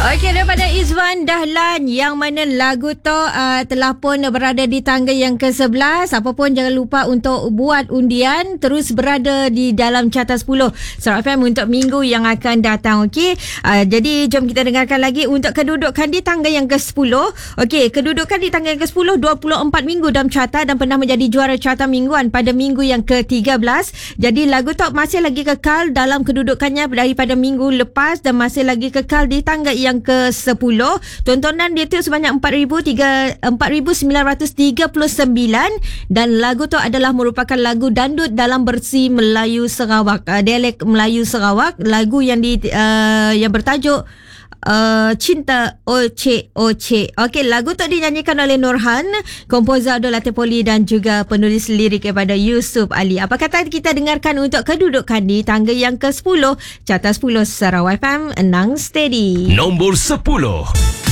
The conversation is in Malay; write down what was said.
Okey, daripada Izwan Dahlan yang mana lagu tu telah pun berada di tangga yang ke-11. Apa pun jangan lupa untuk buat undian, terus berada di dalam carta 10 Sarawak FM untuk minggu yang akan datang. Okey, jadi jom kita dengarkan lagi untuk kedudukan di tangga yang ke-10. Okey, kedudukan di tangga yang ke-10 24 minggu dalam carta dan pernah menjadi juara carta mingguan pada minggu yang ke-13. Jadi lagu tu masih lagi kekal dalam kedudukannya daripada minggu lepas dan masih lagi kekal di tangga yang ke-10. Tontonan dia tu sebanyak 4,939 dan lagu tu adalah merupakan lagu dandut dalam versi Melayu Sarawak, dialek Melayu Sarawak, lagu yang yang bertajuk Cinta Oce Oce. Okey, lagu tu dinyanyikan oleh Nurhan, komposer Abdul Latif Poli dan juga penulis lirik kepada Yusuf Ali. Apa kata kita dengarkan untuk kedudukan di tangga yang ke-10 carta 10 Sarawak FM Enang Steady. Nombor 10.